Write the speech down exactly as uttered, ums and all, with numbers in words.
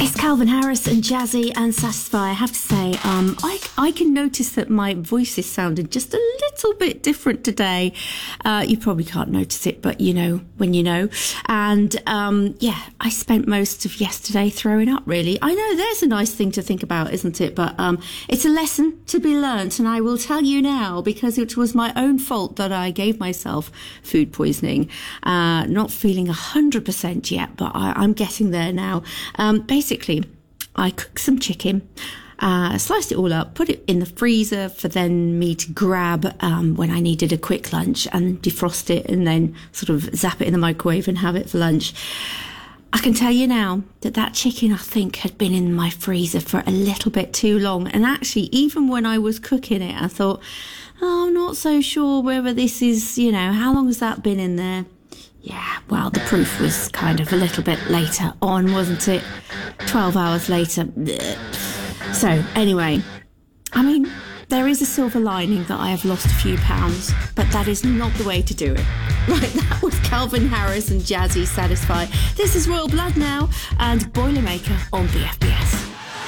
It's Calvin Harris and Jazzy and Satisfy. I have to say, um, I, I can notice that my voice is sounding just a little bit different today. Uh, you probably can't notice it, but you know when you know. And um, yeah, I spent most of yesterday throwing up, really. I know there's a nice thing to think about, isn't it? But um, it's a lesson to be learnt, and I will tell you now, because it was my own fault that I gave myself food poisoning. Uh, not feeling one hundred percent yet, but I, I'm getting there now. Um, basically, Basically, I cooked some chicken, uh, sliced it all up, put it in the freezer for then me to grab um, when I needed a quick lunch, and defrost it and then sort of zap it in the microwave and have it for lunch. I can tell you now that that chicken, I think, had been in my freezer for a little bit too long. And actually, even when I was cooking it, I thought, oh, I'm not so sure whether this is, you know, how long has that been in there? Yeah, well, the proof was kind of a little bit later on, wasn't it? twelve hours later. So, anyway, I mean, there is a silver lining that I have lost a few pounds, but that is not the way to do it. Right, that was Calvin Harris and Jazzy Satisfy. This is Royal Blood now, and Boilermaker on B F B S.